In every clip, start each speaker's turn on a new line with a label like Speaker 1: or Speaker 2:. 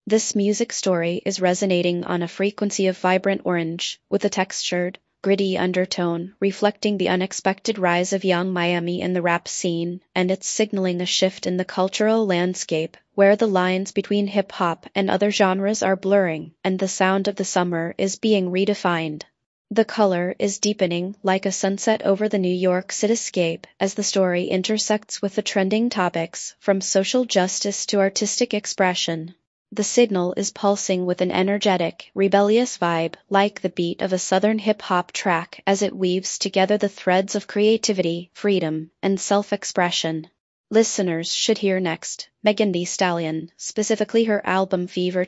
Speaker 1: This music story is resonating on a frequency of vibrant orange, with a textured, gritty undertone, reflecting the unexpected rise of Young Miami in the rap scene, and it's signaling a shift in the cultural landscape, where the lines between hip hop and other genres are blurring, and the sound of the summer is being redefined. The color is deepening like a sunset over the New York cityscape as the story intersects with the trending topics, from social justice to artistic expression. The signal is pulsing with an energetic, rebellious vibe, like the beat of a southern hip-hop track as it weaves together the threads of creativity, freedom, and self-expression. Listeners should hear next Megan Thee Stallion, specifically her album Fever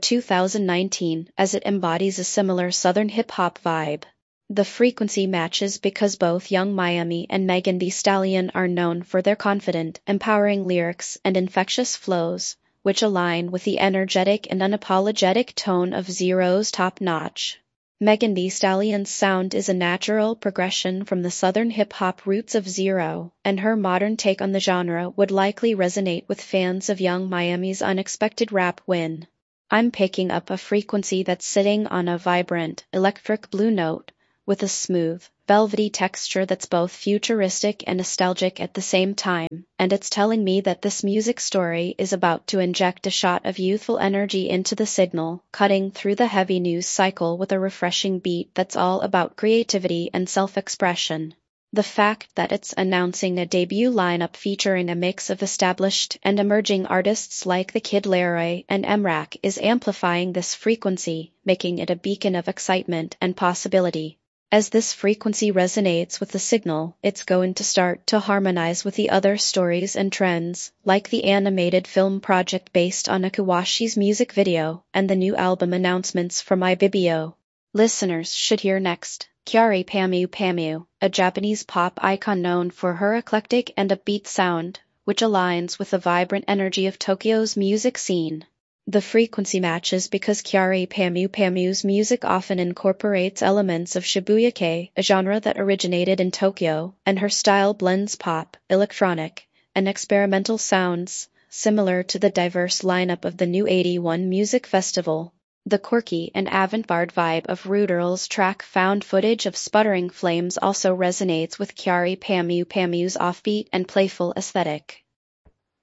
Speaker 1: 2019, as it embodies a similar southern hip-hop vibe. The frequency matches because both Young Miami and Megan Thee Stallion are known for their confident, empowering lyrics and infectious flows, which align with the energetic and unapologetic tone of Zero's Top Notch. Megan Thee Stallion's sound is a natural progression from the southern hip-hop roots of Zero, and her modern take on the genre would likely resonate with fans of Young Miami's unexpected rap win. I'm picking up a frequency that's sitting on a vibrant, electric blue note, with a smooth, velvety texture that's both futuristic and nostalgic at the same time, and it's telling me that this music story is about to inject a shot of youthful energy into the signal, cutting through the heavy news cycle with a refreshing beat that's all about creativity and self-expression. The fact that it's announcing a debut lineup featuring a mix of established and emerging artists like The Kid Laroi and Emrak is amplifying this frequency, making it a beacon of excitement and possibility. As this frequency resonates with the signal, it's going to start to harmonize with the other stories and trends, like the animated film project based on Akuwashi's music video, and the new album announcements from Ibibio. Listeners should hear next Kyary Pamyu Pamyu, a Japanese pop icon known for her eclectic and upbeat sound, which aligns with the vibrant energy of Tokyo's music scene. The frequency matches because Kyary Pamyu's music often incorporates elements of Shibuya-kei, a genre that originated in Tokyo, and her style blends pop, electronic, and experimental sounds, similar to the diverse lineup of the New 81 Music Festival. The quirky and avant-garde vibe of Ruderl's track Found Footage of Sputtering Flames also resonates with Kyary Pamyu's offbeat and playful aesthetic.